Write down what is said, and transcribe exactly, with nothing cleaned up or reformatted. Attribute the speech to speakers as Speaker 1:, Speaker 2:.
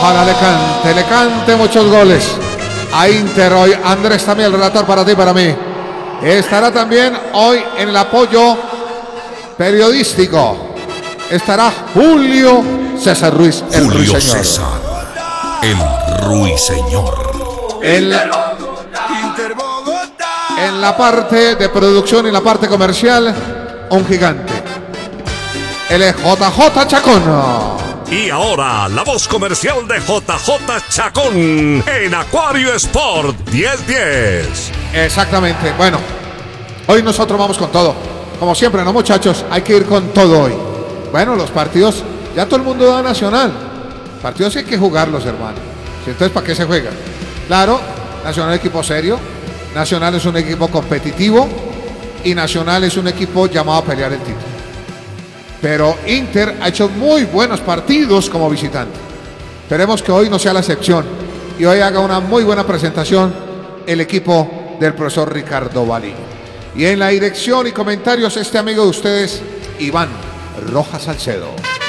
Speaker 1: Ojalá le cante, le cante muchos goles a Inter hoy. Andrés también, el relator para ti, para mí. Estará también hoy en el apoyo periodístico. Estará Julio César Ruiz, el
Speaker 2: Julio
Speaker 1: Ruiseñor.
Speaker 2: César, el Ruiseñor.
Speaker 1: En, en la parte de producción y la parte comercial, un gigante. El J J Chacón.
Speaker 3: Y ahora, la voz comercial de J J Chacón en Acuario Sport diez diez.
Speaker 1: Exactamente. Bueno, hoy nosotros vamos con todo. Como siempre, ¿no, muchachos? Hay que ir con todo hoy. Bueno, los partidos, ya todo el mundo da Nacional. Partidos hay que jugarlos, hermano. Entonces, ¿para qué se juega? Claro, Nacional es un equipo serio. Nacional es un equipo competitivo. Y Nacional es un equipo llamado a pelear el título. Pero Inter ha hecho muy buenos partidos como visitante. Esperemos que hoy no sea la excepción y hoy haga una muy buena presentación el equipo del profesor Ricardo Balini. Y en la dirección y comentarios este amigo de ustedes, Iván Rojas Salcedo.